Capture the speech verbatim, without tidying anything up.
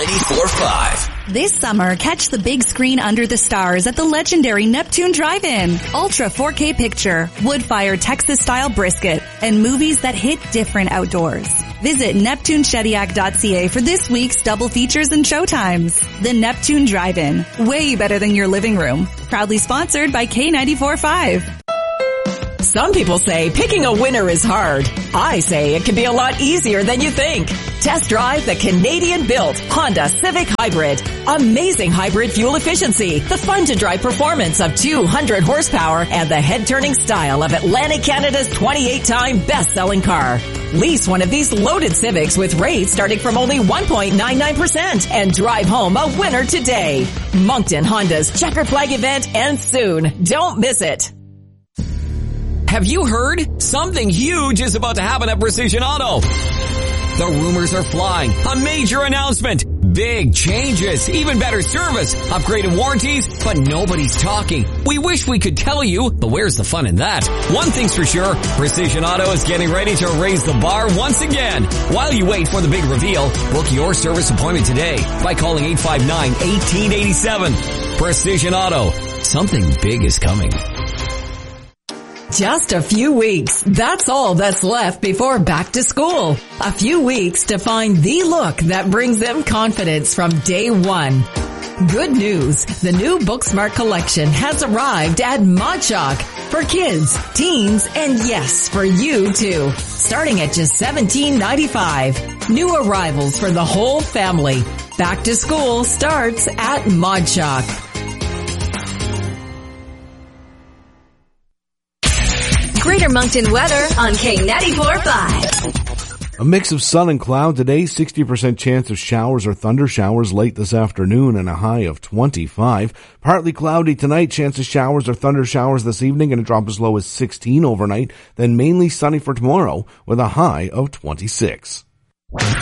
ninety-four point five. This summer, catch the big screen under the stars at the legendary Neptune Drive-In. Ultra four K picture, wood-fire Texas-style brisket, and movies that hit different outdoors. Visit Neptune Shediac dot C A for this week's double features and showtimes. The Neptune Drive-In, way better than your living room. Proudly sponsored by K ninety-four point five. Some people say picking a winner is hard. I say it can be a lot easier than you think. Test drive the Canadian-built Honda Civic Hybrid. Amazing hybrid fuel efficiency, the fun-to-drive performance of two hundred horsepower, and the head-turning style of Atlantic Canada's twenty-eight time best-selling car. Lease one of these loaded Civics with rates starting from only one point nine nine percent and drive home a winner today. Moncton Honda's Checkered Flag event ends soon. Don't miss it. Have you heard? Something huge is about to happen at Precision Auto. The rumors are flying. A major announcement. Big changes. Even better service. Upgraded warranties. But nobody's talking. We wish we could tell you, but where's the fun in that? One thing's for sure. Precision Auto is getting ready to raise the bar once again. While you wait for the big reveal, book your service appointment today by calling eight five nine, one eight eight seven. Precision Auto. Something big is coming. Just a few weeks. That's all that's left before back to school. A few weeks to find the look that brings them confidence from day one. Good news. The new Booksmart collection has arrived at ModShock for kids, teens, and yes, for you too. Starting at just seventeen ninety-five. New arrivals for the whole family. Back to school starts at ModShock. Greater Moncton weather on K ninety-four point five. A mix of sun and cloud today, sixty percent chance of showers or thunder showers late this afternoon and a high of twenty-five. Partly cloudy tonight, chance of showers or thunder showers this evening and a drop as low as sixteen overnight. Then mainly sunny for tomorrow with a high of twenty-six.